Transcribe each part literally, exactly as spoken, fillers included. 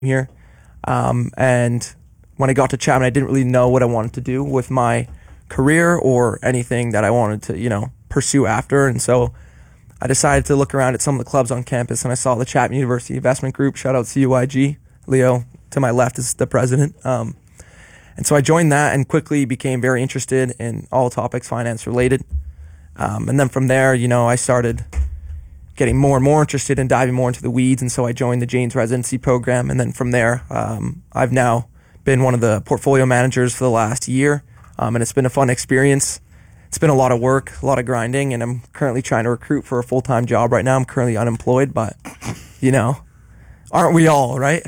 here. Um, and when I got to Chapman, I didn't really know what I wanted to do with my career or anything that I wanted to, you know, pursue after. And so I decided to look around at some of the clubs on campus, and I saw the Chapman University Investment Group. Shout out C U I G. Leo, to my left, is the president. Um, and so I joined that and quickly became very interested in all topics finance related. Um, and then from there, you know, I started getting more and more interested in diving more into the weeds. And so I joined the Janes residency program. And then from there, um, I've now been one of the portfolio managers for the last year. Um, and it's been a fun experience. It's been a lot of work, a lot of grinding, and I'm currently trying to recruit for a full-time job right now. I'm currently unemployed, but, you know, aren't we all, right?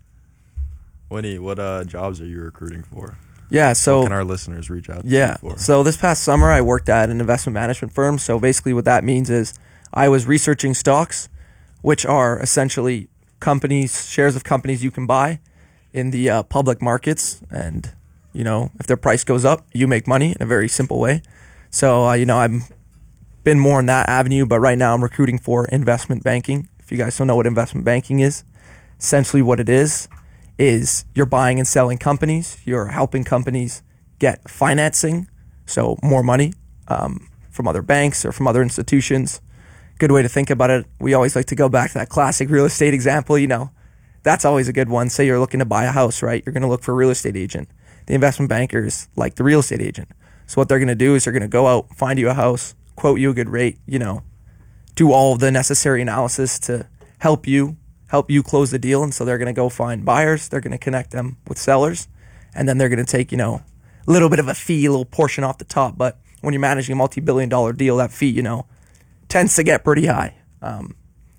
Winnie, what uh, jobs are you recruiting for? Yeah, so... What can our listeners reach out to yeah, you for? So this past summer, I worked at an investment management firm. So basically what that means is I was researching stocks, which are essentially companies, shares of companies you can buy in the uh, public markets. And, you know, if their price goes up, you make money in a very simple way. So, uh, you know, I've been more in that avenue, but right now I'm recruiting for investment banking. If you guys don't know what investment banking is, essentially what it is, is you're buying and selling companies. You're helping companies get financing, so more money um, from other banks or from other institutions. Good way to think about it. We always like to go back to that classic real estate example. You know, that's always a good one. Say you're looking to buy a house, right? You're going to look for a real estate agent. The investment banker is like the real estate agent. So what they're going to do is they're going to go out, find you a house, quote you a good rate, you know, do all of the necessary analysis to help you, help you close the deal. And so they're going to go find buyers. They're going to connect them with sellers. And then they're going to take, you know, a little bit of a fee, a little portion off the top. But when you're managing a multi-billion dollar deal, that fee, you know, tends to get pretty high. Um,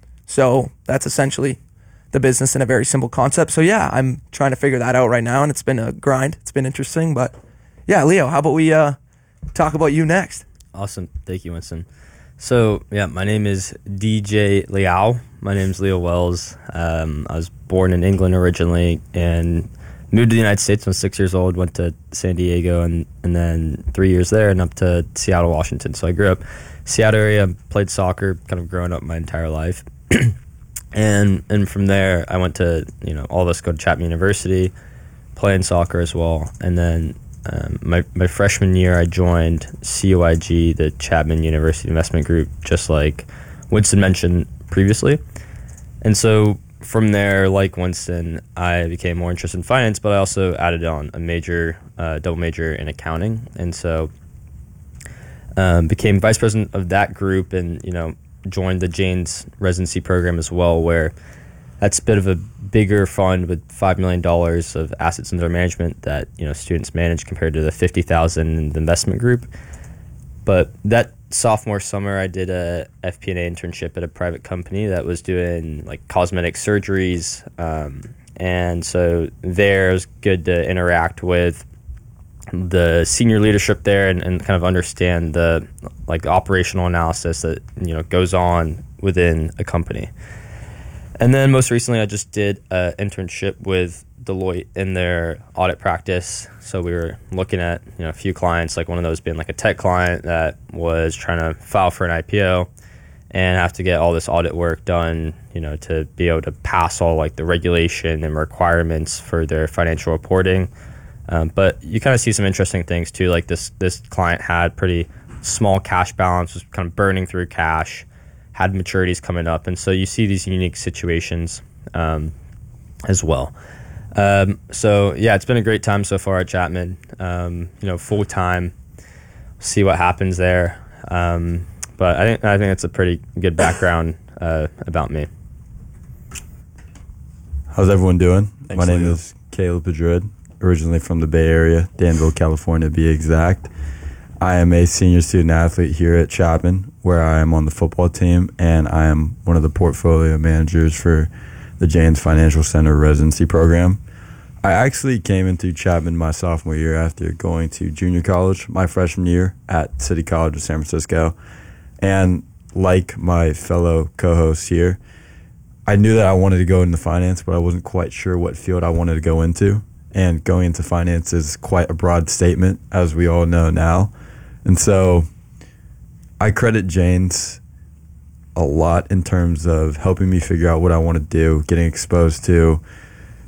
so that's essentially the business in a very simple concept. So yeah, I'm trying to figure that out right now. And it's been a grind. It's been interesting, but yeah, Leo, how about we uh, talk about you next? Awesome. Thank you, Winston. So, yeah, my name is D J Liao. My name is Leo Wells. Um, I was born in England originally and moved to the United States when I was six years old, went to San Diego and, and then three years there and up to Seattle, Washington. So I grew up Seattle area, played soccer, kind of growing up my entire life. and and from there, I went to, you know, all of us go to Chapman University, playing soccer as well. And then Um, my, my freshman year, I joined C U I G, the Chapman University Investment Group, just like Winston mentioned previously. And so from there, like Winston, I became more interested in finance, but I also added on a major, uh, double major in accounting. And so um, became vice president of that group and, you know, joined the Janes residency program as well, where that's a bit of a bigger fund with five million dollars of assets under management that, you know, students manage compared to the fifty thousand dollars in the investment group. But that sophomore summer, I did a F P and A internship at a private company that was doing like cosmetic surgeries. Um, and so there it was good to interact with the senior leadership there and, and kind of understand the like operational analysis that, you know, goes on within a company. And then most recently, I just did an internship with Deloitte in their audit practice. So we were looking at, you know, a few clients, like one of those being like a tech client that was trying to file for an I P O and have to get all this audit work done, you know, to be able to pass all like the regulation and requirements for their financial reporting. Um, but you kind of see some interesting things too. Like this, this client had pretty small cash balance, was kind of burning through cash, had maturities coming up. And so you see these unique situations um, as well. Um, so yeah, it's been a great time so far at Chapman, um, you know, full time, see what happens there. Um, but I think, I think it's a pretty good background uh, about me. How's everyone doing? Thanks, My name Leo. is Caleb Padrid, originally from the Bay Area, Danville, California to be exact. I am a senior student athlete here at Chapman, where I am on the football team, and I am one of the portfolio managers for the Janes Financial Center residency program. I actually came into Chapman my sophomore year after going to junior college my freshman year at City College of San Francisco. And like my fellow co-hosts here, I knew that I wanted to go into finance, but I wasn't quite sure what field I wanted to go into. And going into finance is quite a broad statement, as we all know now. And so I credit Janes a lot in terms of helping me figure out what I want to do, getting exposed to